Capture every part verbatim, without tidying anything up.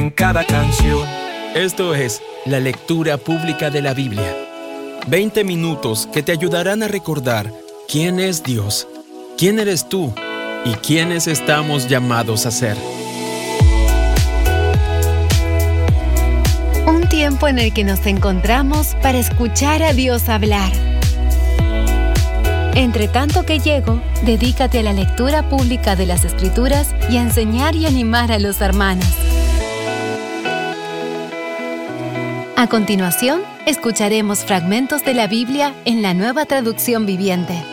en cada canción. Esto es la lectura pública de la Biblia. veinte minutos que te ayudarán a recordar quién es Dios, quién eres tú y quiénes estamos llamados a ser. Un tiempo en el que nos encontramos para escuchar a Dios hablar. Entre tanto que llego, dedícate a la lectura pública de las Escrituras y a enseñar y animar a los hermanos. A continuación, escucharemos fragmentos de la Biblia en la Nueva Traducción Viviente.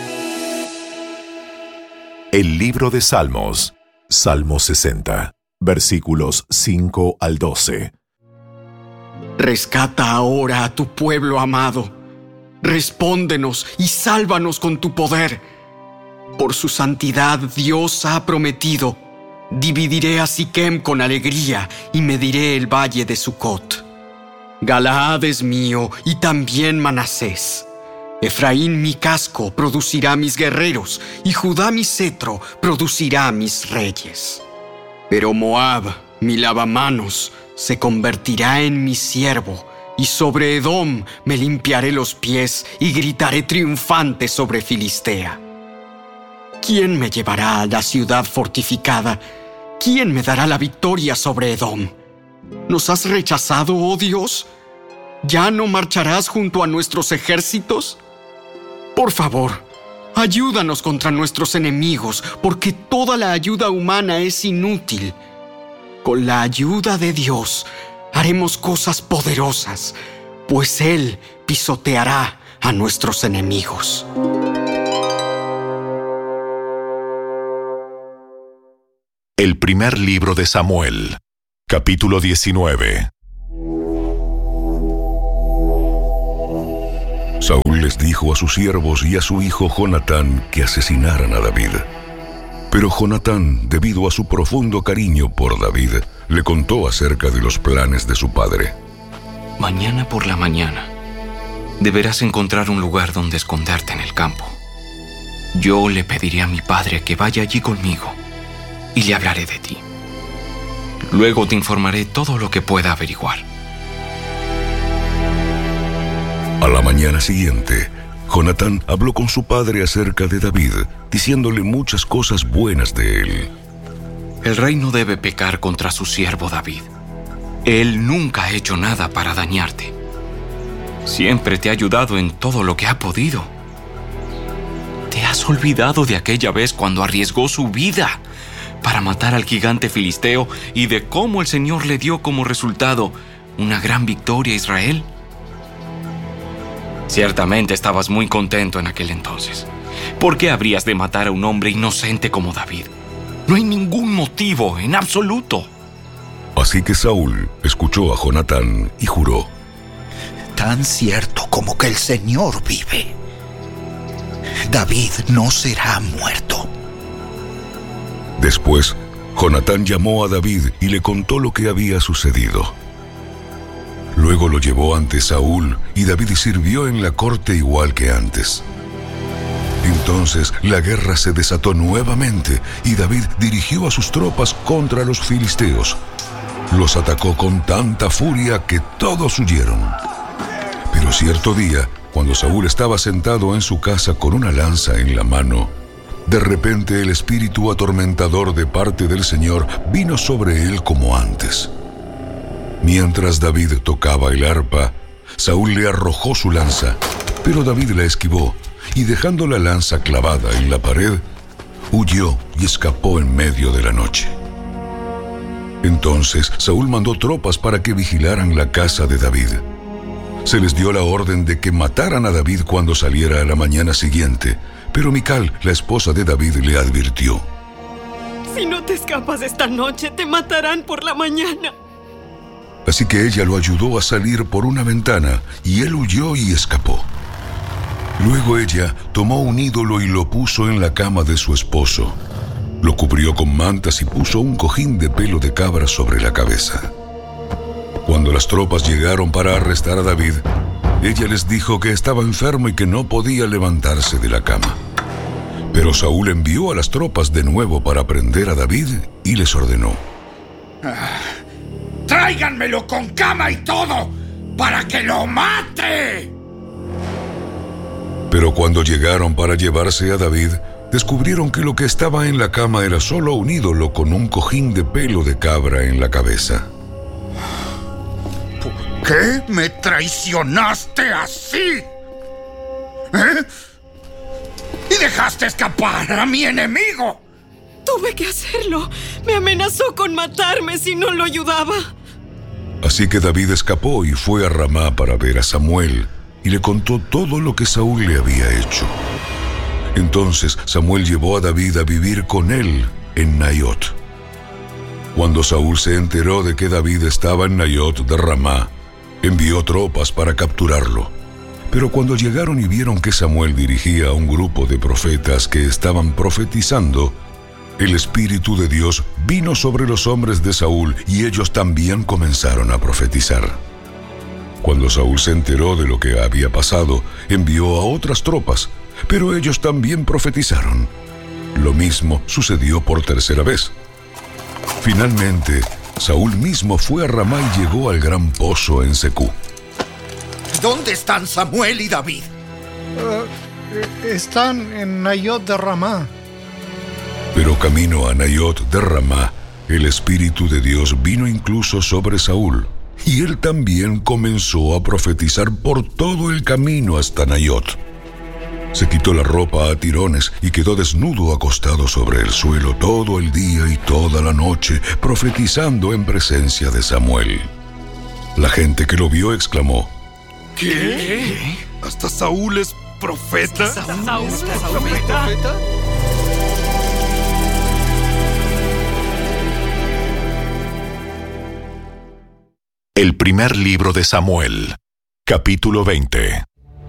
El libro de Salmos, Salmo sesenta, versículos cinco al doce. Rescata ahora a tu pueblo amado. Respóndenos y sálvanos con tu poder. Por su santidad Dios ha prometido: dividiré a Siquem con alegría y mediré el valle de Sucot. Galaad es mío y también Manasés. Efraín mi casco producirá mis guerreros y Judá mi cetro producirá mis reyes. Pero Moab, mi lavamanos, se convertirá en mi siervo, y sobre Edom me limpiaré los pies y gritaré triunfante sobre Filistea. ¿Quién me llevará a la ciudad fortificada? ¿Quién me dará la victoria sobre Edom? ¿Nos has rechazado, oh Dios? ¿Ya no marcharás junto a nuestros ejércitos? Por favor, ayúdanos contra nuestros enemigos, porque toda la ayuda humana es inútil. Con la ayuda de Dios haremos cosas poderosas, pues Él pisoteará a nuestros enemigos. El primer libro de Samuel, capítulo diecinueve. Saúl les dijo a sus siervos y a su hijo Jonatán que asesinaran a David. Pero Jonatán, debido a su profundo cariño por David, le contó acerca de los planes de su padre. Mañana por la mañana deberás encontrar un lugar donde esconderte en el campo. Yo le pediré a mi padre que vaya allí conmigo y le hablaré de ti. Luego te informaré todo lo que pueda averiguar. A la mañana siguiente, Jonatán habló con su padre acerca de David, diciéndole muchas cosas buenas de él. El rey no debe pecar contra su siervo David. Él nunca ha hecho nada para dañarte. Siempre te ha ayudado en todo lo que ha podido. ¿Te has olvidado de aquella vez cuando arriesgó su vida para matar al gigante filisteo y de cómo el Señor le dio como resultado una gran victoria a Israel? Ciertamente estabas muy contento en aquel entonces. ¿Por qué habrías de matar a un hombre inocente como David? No hay ningún motivo, en absoluto. Así que Saúl escuchó a Jonatán y juró: tan cierto como que el Señor vive, David no será muerto. Después, Jonatán llamó a David y le contó lo que había sucedido. Luego lo llevó ante Saúl y David sirvió en la corte igual que antes. Entonces la guerra se desató nuevamente y David dirigió a sus tropas contra los filisteos. Los atacó con tanta furia que todos huyeron. Pero cierto día, cuando Saúl estaba sentado en su casa con una lanza en la mano, de repente el espíritu atormentador de parte del Señor vino sobre él como antes. Mientras David tocaba el arpa, Saúl le arrojó su lanza, pero David la esquivó y dejando la lanza clavada en la pared, huyó y escapó en medio de la noche. Entonces Saúl mandó tropas para que vigilaran la casa de David. Se les dio la orden de que mataran a David cuando saliera a la mañana siguiente, pero Mical, la esposa de David, le advirtió: si no te escapas esta noche, te matarán por la mañana. Así que ella lo ayudó a salir por una ventana y él huyó y escapó. Luego ella tomó un ídolo y lo puso en la cama de su esposo. Lo cubrió con mantas y puso un cojín de pelo de cabra sobre la cabeza. Cuando las tropas llegaron para arrestar a David, ella les dijo que estaba enfermo y que no podía levantarse de la cama. Pero Saúl envió a las tropas de nuevo para prender a David y les ordenó: Ah, ¡Tráiganmelo con cama y todo, para que lo mate! Pero cuando llegaron para llevarse a David, descubrieron que lo que estaba en la cama era solo un ídolo con un cojín de pelo de cabra en la cabeza. ¿Por qué me traicionaste así? ¿Eh? Y dejaste escapar a mi enemigo. Tuve que hacerlo. Me amenazó con matarme si no lo ayudaba. Así que David escapó y fue a Ramá para ver a Samuel, y le contó todo lo que Saúl le había hecho. Entonces Samuel llevó a David a vivir con él en Naiot. Cuando Saúl se enteró de que David estaba en Naiot de Ramá, envió tropas para capturarlo. Pero cuando llegaron y vieron que Samuel dirigía a un grupo de profetas que estaban profetizando, el Espíritu de Dios vino sobre los hombres de Saúl y ellos también comenzaron a profetizar. Cuando Saúl se enteró de lo que había pasado, envió a otras tropas, pero ellos también profetizaron. Lo mismo sucedió por tercera vez. Finalmente, Saúl mismo fue a Ramá y llegó al gran pozo en Secú. ¿Dónde están Samuel y David? Uh, están en Naiot de Ramá. Pero camino a Naiot de Ramá, el Espíritu de Dios vino incluso sobre Saúl, y él también comenzó a profetizar por todo el camino hasta Naiot. Se quitó la ropa a tirones y quedó desnudo acostado sobre el suelo todo el día y toda la noche, profetizando en presencia de Samuel. La gente que lo vio exclamó: ¿Qué? ¿Qué? ¿Hasta Saúl es profeta? ¿Hasta Saúl es profeta? ¿Profeta? El primer libro de Samuel, capítulo veinte.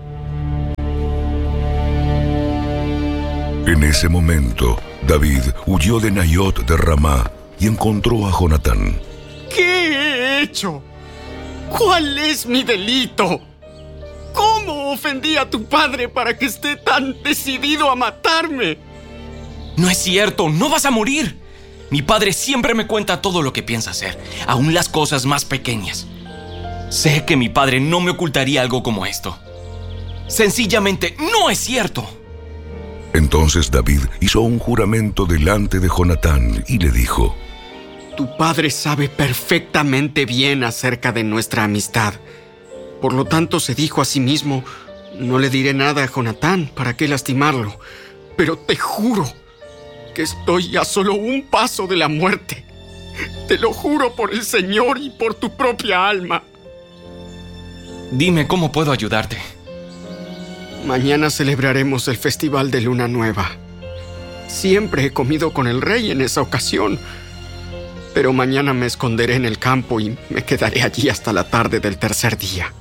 En ese momento, David huyó de Naiot de Ramá y encontró a Jonatán. ¿Qué he hecho? ¿Cuál es mi delito? ¿Cómo ofendí a tu padre para que esté tan decidido a matarme? No es cierto, no vas a morir. Mi padre siempre me cuenta todo lo que piensa hacer, aún las cosas más pequeñas. Sé que mi padre no me ocultaría algo como esto. Sencillamente, no es cierto. Entonces David hizo un juramento delante de Jonatán y le dijo: Tu padre sabe perfectamente bien acerca de nuestra amistad. Por lo tanto, se dijo a sí mismo: no le diré nada a Jonatán, ¿para qué lastimarlo? Pero te juro que estoy a solo un paso de la muerte. Te lo juro por el Señor y por tu propia alma. Dime cómo puedo ayudarte. Mañana celebraremos el Festival de Luna Nueva. Siempre he comido con el rey en esa ocasión. Pero mañana me esconderé en el campo y me quedaré allí hasta la tarde del tercer día.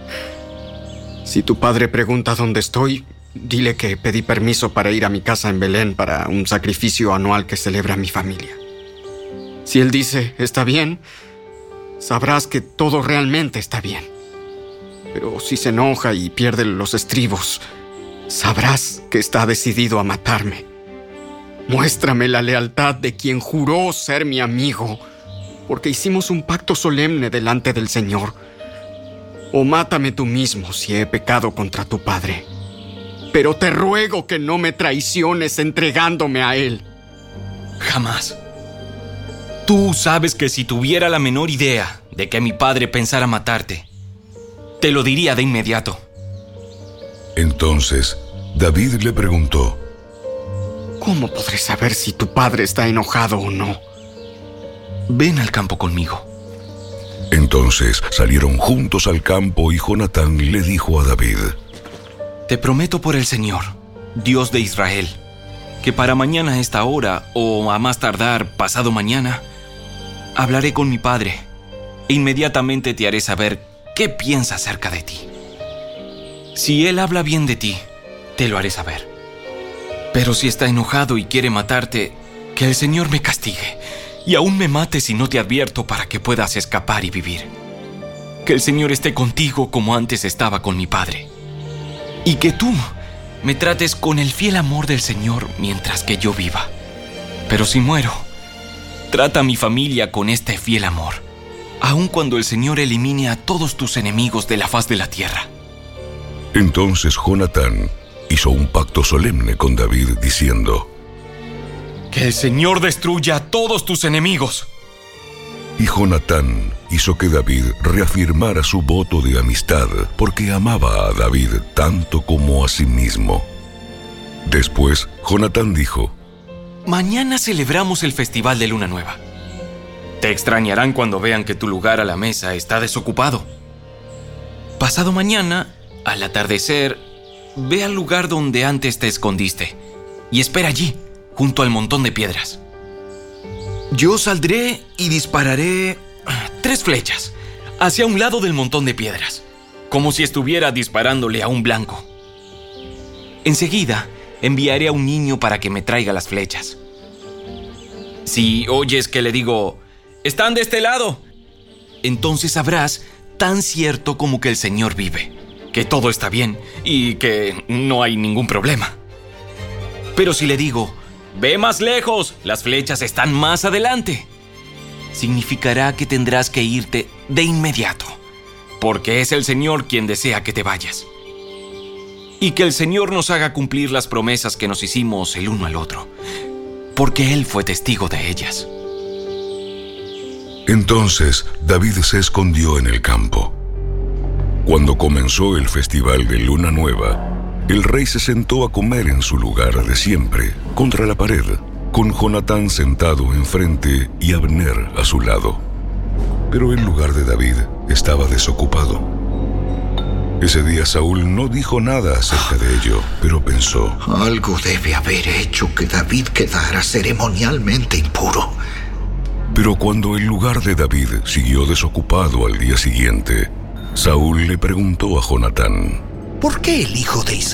Si tu padre pregunta dónde estoy, dile que pedí permiso para ir a mi casa en Belén para un sacrificio anual que celebra mi familia. Si él dice, está bien, sabrás que todo realmente está bien. Pero si se enoja y pierde los estribos, sabrás que está decidido a matarme. Muéstrame la lealtad de quien juró ser mi amigo, porque hicimos un pacto solemne delante del Señor. O mátame tú mismo si he pecado contra tu padre. Pero te ruego que no me traiciones entregándome a él. Jamás. Tú sabes que si tuviera la menor idea de que mi padre pensara matarte, te lo diría de inmediato. Entonces David le preguntó: ¿Cómo podré saber si tu padre está enojado o no? Ven al campo conmigo. Entonces salieron juntos al campo y Jonatán le dijo a David: Te prometo por el Señor, Dios de Israel, que para mañana a esta hora, o a más tardar pasado mañana, hablaré con mi padre e inmediatamente te haré saber qué piensa acerca de ti. Si él habla bien de ti, te lo haré saber. Pero si está enojado y quiere matarte, que el Señor me castigue y aún me mate si no te advierto para que puedas escapar y vivir. Que el Señor esté contigo como antes estaba con mi padre. Y que tú me trates con el fiel amor del Señor mientras que yo viva. Pero si muero, trata a mi familia con este fiel amor. aun cuando el Señor elimine a todos tus enemigos de la faz de la tierra. Entonces Jonatán hizo un pacto solemne con David, diciendo: Que el Señor destruya a todos tus enemigos. Y Jonatán hizo que David reafirmara su voto de amistad, porque amaba a David tanto como a sí mismo. Después, Jonatán dijo: Mañana celebramos el Festival de Luna Nueva. Te extrañarán cuando vean que tu lugar a la mesa está desocupado. Pasado mañana, al atardecer, ve al lugar donde antes te escondiste y espera allí, junto al montón de piedras. Yo saldré y dispararé tres flechas hacia un lado del montón de piedras, como si estuviera disparándole a un blanco. Enseguida, enviaré a un niño para que me traiga las flechas. Si oyes que le digo: ¡están de este lado!, entonces sabrás, tan cierto como que el Señor vive, que todo está bien y que no hay ningún problema. Pero si le digo: ¡ve más lejos! Las flechas están más adelante, significará que tendrás que irte de inmediato, porque es el Señor quien desea que te vayas. Y que el Señor nos haga cumplir las promesas que nos hicimos el uno al otro, porque Él fue testigo de ellas. Entonces David se escondió en el campo. Cuando comenzó el festival de Luna Nueva, el rey se sentó a comer en su lugar de siempre, contra la pared, con Jonatán sentado enfrente y Abner a su lado. Pero el lugar de David estaba desocupado. Ese día Saúl no dijo nada acerca de ello, pero pensó: algo debe haber hecho que David quedara ceremonialmente impuro. Pero cuando el lugar de David siguió desocupado al día siguiente, Saúl le preguntó a Jonatán: ¿por qué el hijo de Isaí